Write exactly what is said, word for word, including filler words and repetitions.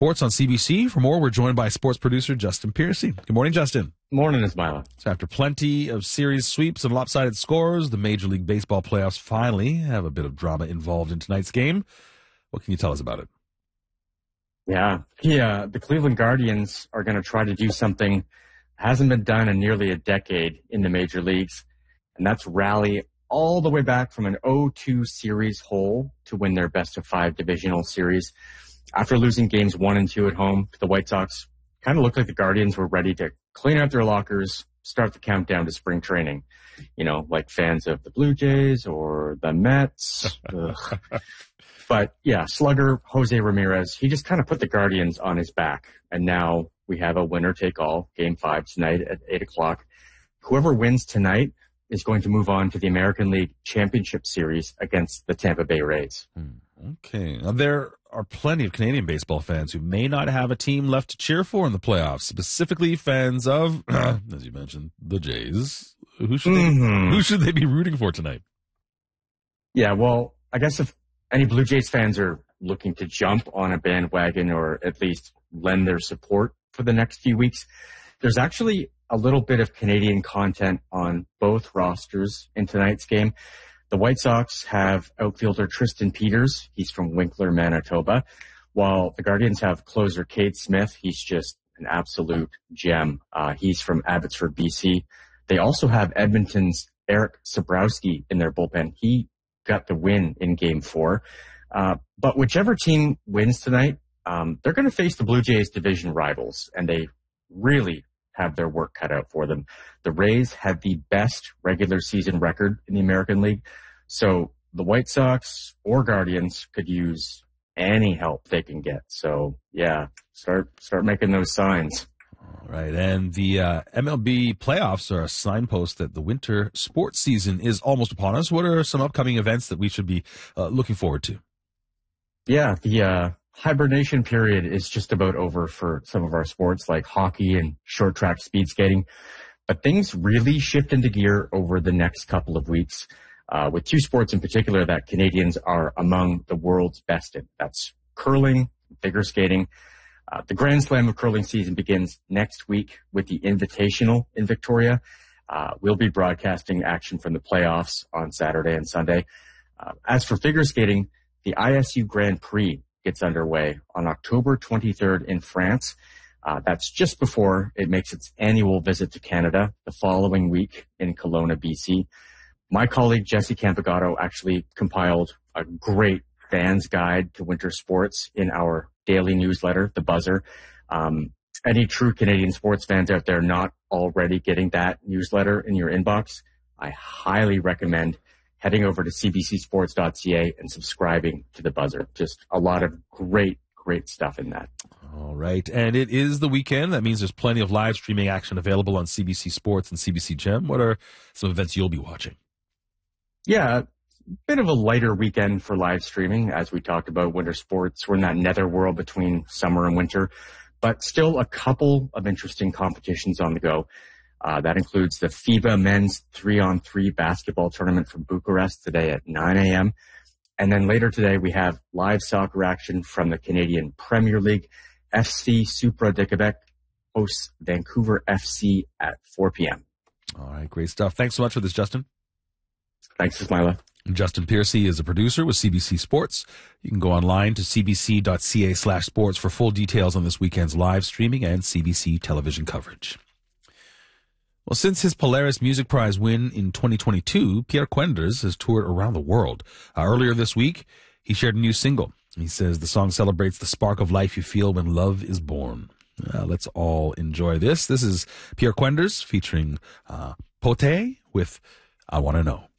Sports on C B C. For more, we're joined by sports producer Justin Piercy. Good morning, Justin. Morning, Ismaila. So after plenty of series sweeps and lopsided scores, the Major League Baseball playoffs finally have a bit of drama involved in tonight's game. What can you tell us about it? Yeah, yeah. The Cleveland Guardians are going to try to do something hasn't been done in nearly a decade in the major leagues, and that's rally all the way back from an oh two series hole to win their best of five divisional series. After losing games one and two at home to the White Sox, kind of looked like the Guardians were ready to clean out their lockers, start the countdown to spring training. You know, like fans of the Blue Jays or the Mets. But yeah, slugger Jose Ramirez, he just kind of put the Guardians on his back. And now we have a winner-take-all, game five tonight at eight o'clock. Whoever wins tonight is going to move on to the American League Championship Series against the Tampa Bay Rays. Okay. Now, there are plenty of Canadian baseball fans who may not have a team left to cheer for in the playoffs, specifically fans of, as you mentioned, the Jays. Who should, Mm-hmm. they, who should they be rooting for tonight? Yeah, well, I guess if any Blue Jays fans are looking to jump on a bandwagon or at least lend their support for the next few weeks, there's actually a little bit of Canadian content on both rosters in tonight's game. The White Sox have outfielder Tristan Peters. He's from Winkler, Manitoba, while the Guardians have closer Cade Smith. He's just an absolute gem. Uh, he's from Abbotsford, B C. They also have Edmonton's Eric Sabrowski in their bullpen. He got the win in game four. Uh, but whichever team wins tonight, um, they're going to face the Blue Jays division rivals, and they really have their work cut out for them. The Rays had the best regular season record in the American League, so the White Sox or Guardians could use any help they can get. So yeah, start start making those signs. All right, and the uh, M L B playoffs are a signpost that the winter sports season is almost upon us. What are some upcoming events that we should be uh, looking forward to? Yeah, the uh, hibernation period is just about over for some of our sports like hockey and short track speed skating. But things really shift into gear over the next couple of weeks uh, with two sports in particular that Canadians are among the world's best in. That's curling, figure skating. Uh, the Grand Slam of curling season begins next week with the Invitational in Victoria. Uh, we'll be broadcasting action from the playoffs on Saturday and Sunday. Uh, as for figure skating, the I S U Grand Prix gets underway on October twenty-third in France. Uh, that's just before it makes its annual visit to Canada the following week in Kelowna, B C. My colleague Jesse Campagato actually compiled a great fans guide to winter sports in our daily newsletter, The Buzzer. Um, any true Canadian sports fans out there not already getting that newsletter in your inbox, I highly recommend heading over to c b c sports dot c a and subscribing to The Buzzer. Just a lot of great, great stuff in that. All right, and it is the weekend. That means there's plenty of live streaming action available on C B C Sports and C B C Gem. What are some events you'll be watching? Yeah, bit of a lighter weekend for live streaming. As we talked about winter sports, we're in that netherworld between summer and winter, but still a couple of interesting competitions on the go. Uh, that includes the FIBA men's three-on-three basketball tournament from Bucharest today at nine a.m. And then later today, we have live soccer action from the Canadian Premier League. F C Supra de Quebec hosts Vancouver F C at four p.m. All right, great stuff. Thanks so much for this, Justin. Thanks, Ismaila. Justin Piercy is a producer with C B C Sports. You can go online to c b c dot c a slash sports for full details on this weekend's live streaming and C B C television coverage. Well, since his Polaris Music Prize win in twenty twenty-two, Pierre Quenders has toured around the world. Uh, earlier this week, he shared a new single. He says the song celebrates the spark of life you feel when love is born. Uh, let's all enjoy this. This is Pierre Quenders featuring uh, Pote with I Want to Know.